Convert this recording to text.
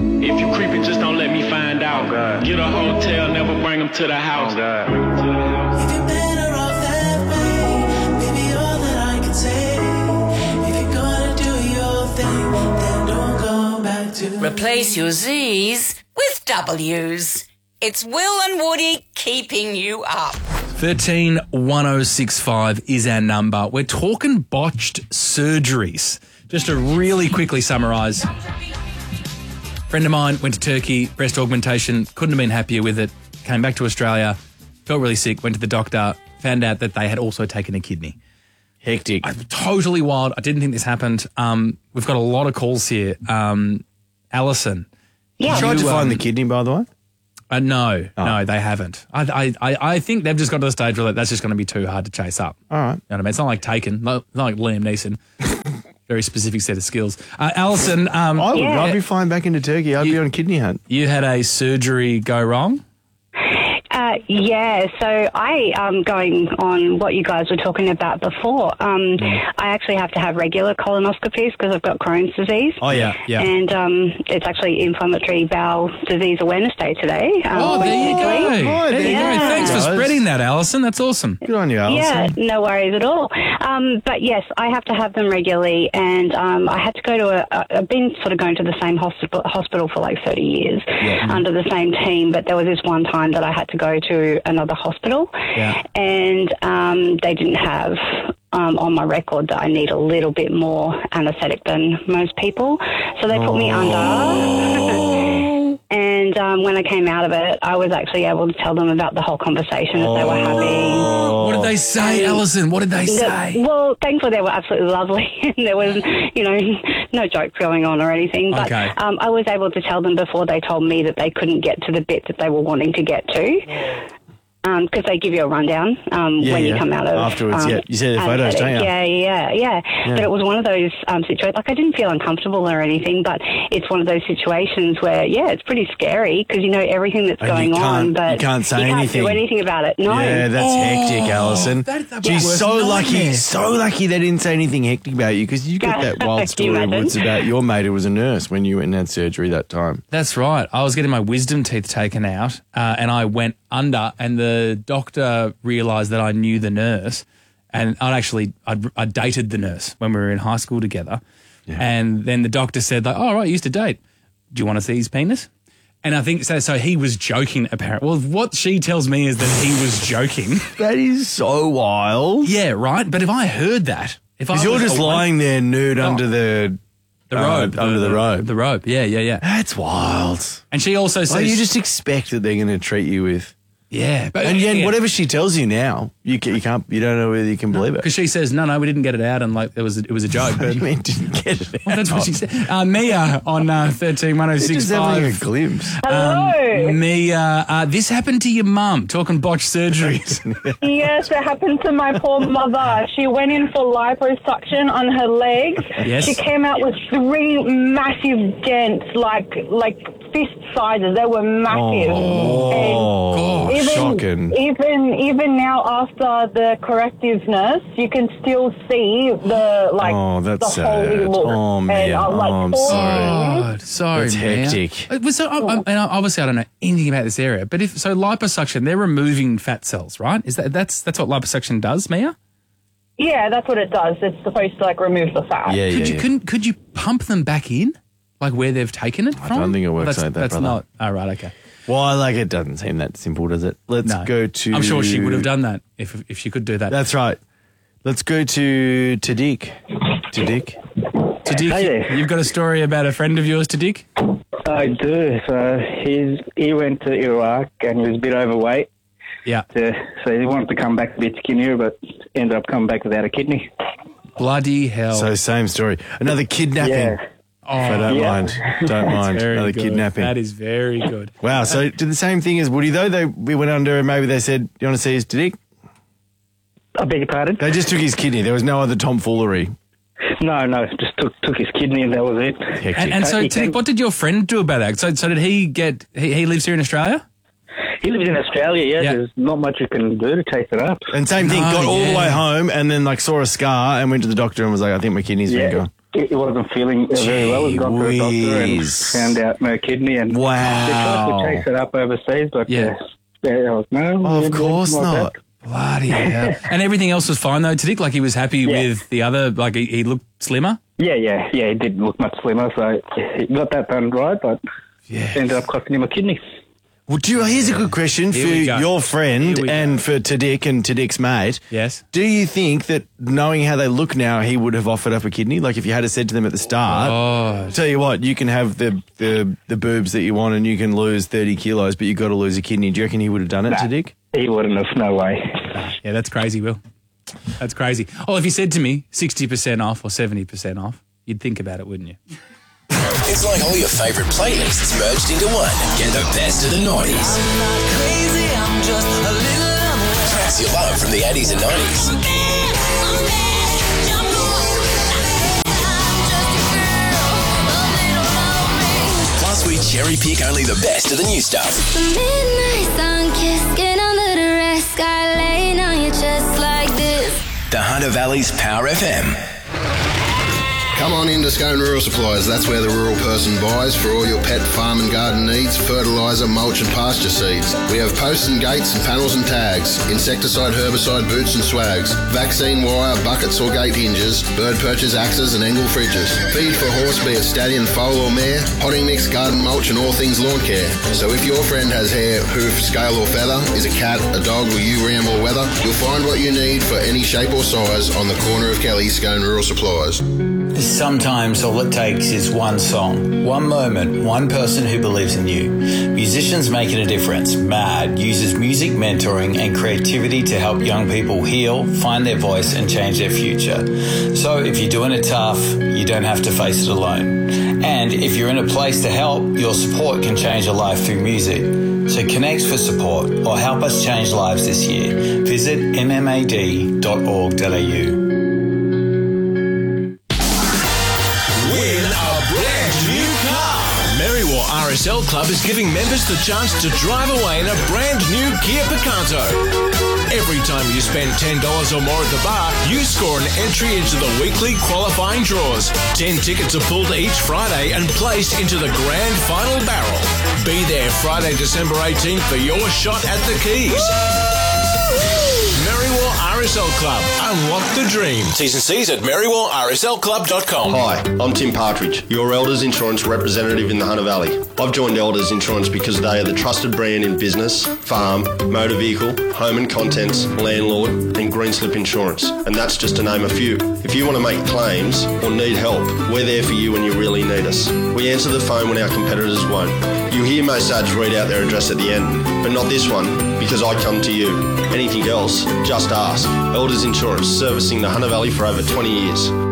If you creeping, just don't let me find out. Get a hotel, never bring them to the house. Replace your Z's with W's. It's Will and Woody keeping you up. 131065 is our number. We're talking botched surgeries. Just to really quickly summarise. Friend of mine went to Turkey, breast augmentation, couldn't have been happier with it, came back to Australia, felt really sick, went to the doctor, found out that they had also taken a kidney. Hectic. Totally wild. I didn't think this happened. We've got a lot of calls here. Alison. You tried to find the kidney, by the way? No, they haven't. I think they've just got to the stage where that's just going to be too hard to chase up. All right. You know what I mean? It's not like Taken, not like Liam Neeson. Very specific set of skills. Alison. I would rather be flying back into Turkey. I'd be on a kidney hunt. You had a surgery go wrong? So I going on what you guys were talking about before. I actually have to have regular colonoscopies because I've got Crohn's disease. Oh, yeah. And it's actually Inflammatory Bowel Disease Awareness Day today. There you go. There you go. Thanks for spreading that, Alison. That's awesome. Good on you, Alison. Yeah, no worries at all. But yes, I have to have them regularly, and I had to go to I've been sort of going to the same hospital for like 30 years under the same team, but there was this one time that I had to go to another hospital, and they didn't have on my record that I need a little bit more anaesthetic than most people, so they put me under. And when I came out of it, I was actually able to tell them about the whole conversation that they were having. What did they say, Alison? What did they say? Well, thankfully they were absolutely lovely. There was, no jokes going on or anything. But I was able to tell them before they told me that they couldn't get to the bit that they were wanting to get to. Because they give you a rundown when you come out of... Afterwards, You see the photos, don't you? Yeah. But it was one of those situations... Like, I didn't feel uncomfortable or anything, but it's one of those situations where, it's pretty scary because you know everything that's going on, but you can't say anything. You can't do anything about it. No. Yeah, that's hectic, Alison. She's so lucky they didn't say anything hectic about you because you get that wild story what's about your mate who was a nurse when you went and had surgery that time. That's right. I was getting my wisdom teeth taken out and I went under and the doctor realised that I knew the nurse and I dated the nurse when we were in high school together. Yeah. And then the doctor said, "Oh, right, you used to date. Do you want to see his penis?" And I think so he was joking apparently. Well, what she tells me is that he was joking. That is so wild. Yeah, right? But if I heard that... Because you're just lying there nude under the robe. Under the robe. The robe, yeah. That's wild. And she also says... you just expect that they're going to treat you with... Yeah. And whatever she tells you now, you don't know whether you can believe it. Because she says, no, we didn't get it out and it was a joke. What do you mean didn't get it out? Well, that's what she said. Mia on 131065. Just having a glimpse. Hello. Mia, this happened to your mum, talking botched surgeries. Yes, it happened to my poor mother. She went in for liposuction on her legs. Yes. She came out with 3 massive dents, like fist sizes. They were massive. Oh, and shocking. Even now, after the correctiveness, you can still see the that's the holy sad. look. Oh, man. I'm sorry. God, sorry, that's hectic. Obviously, I don't know anything about this area, but liposuction, they're removing fat cells, right? That's what liposuction does, Mia? Yeah, that's what it does. It's supposed to remove the fat. Could you pump them back in, like where they've taken it from? I don't think it works like that, That's brother. not. Oh, right, okay. Well, it doesn't seem that simple, does it? Let's go to... I'm sure she would have done that if she could do that. That's right. Let's go to Dick. Dick, you've got a story about a friend of yours, Dick? I do. So he went to Iraq and he was a bit overweight. Yeah. So he wanted to come back a bit skinnier, but ended up coming back without a kidney. Bloody hell. So same story. Another kidnapping. Yeah. Oh, I don't mind. Don't mind. Another kidnapping. That is very good. Wow. So did the same thing as Woody, though? We went under and maybe they said, "You want to see his dick?" I beg your pardon? They just took his kidney. There was no other tomfoolery. No, just took his kidney and that was it. And so, Dick, what did your friend do about that? So did he get... He lives here in Australia? He lives in Australia, yeah. There's not much you can do to chase it up. And same thing, got all the way home and then saw a scar and went to the doctor and was like, "I think my kidney's been gone." he wasn't feeling very well. He'd gone to a doctor and Jeez. found out no kidney. And Wow. they tried to chase it up overseas, but Yeah. there was no. Oh, of course not. Bloody hell. And everything else was fine though, Tadic? Like he was happy with the other, like he looked slimmer? Yeah, he did look much slimmer, so he got that done right, but ended up costing him a kidney. Well, here's a good question Here for we go. your friend Here we and for Tadic and Tadic's mate. Yes. Do you think that knowing how they look now, he would have offered up a kidney? Like if you had said to them at the start, tell you what, you can have the boobs that you want and you can lose 30 kilos, but you've got to lose a kidney. Do you reckon he would have done it, Tadic? He wouldn't have, no way. Yeah, that's crazy, Will. That's crazy. Oh, if you said to me 60% off or 70% off, you'd think about it, wouldn't you? It's like all your favourite playlists merged into one. Get the best of the 90s. Tracks you love from the 80s and 90s. Plus, we cherry pick only the best of the new stuff. The Hunter Valley's Power FM. Come on into Scone Rural Supplies. That's where the rural person buys for all your pet, farm and garden needs, fertiliser, mulch and pasture seeds. We have posts and gates and panels and tags, insecticide, herbicide, boots and swags, vaccine wire, buckets or gate hinges, bird perches, axes and angle fridges. Feed for horse, be it stallion, foal or mare, potting mix, garden mulch and all things lawn care. So if your friend has hair, hoof, scale or feather, is a cat, a dog or you ram or weather, you'll find what you need for any shape or size on the corner of Kelly, Scone Rural Supplies. Sometimes all it takes is one song, one moment, one person who believes in you. Musicians Making a Difference, MAD, uses music mentoring and creativity to help young people heal, find their voice and change their future. So if you're doing it tough, you don't have to face it alone. And if you're in a place to help, your support can change a life through music. So connect for support or help us change lives this year. Visit mmad.org.au. Merriwar RSL Club is giving members the chance to drive away in a brand new Kia Picanto. Every time you spend $10 or more at the bar, you score an entry into the weekly qualifying draws. 10 tickets are pulled each Friday and placed into the grand final barrel. Be there Friday, December 18th for your shot at the keys. Merriwar RSL Club. Unlock the dream. T's and C's at merriwarrslclub.com. Hi, I'm Tim Partridge, your Elders Insurance representative in the Hunter Valley. I've joined Elders Insurance because they are the trusted brand in business, farm, motor vehicle, home and contents, landlord and green slip insurance. And that's just to name a few. If you want to make claims or need help, we're there for you when you really need us. We answer the phone when our competitors won't. You hear most ads read out their address at the end, but not this one, because I come to you. Anything else, just ask. Elders Insurance, servicing the Hunter Valley for over 20 years.